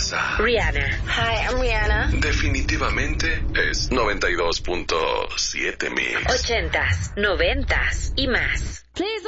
casa. Rihanna. Hi, I'm Rihanna. Definitivamente es 92.7 Mix. 80s, 90s y más. Please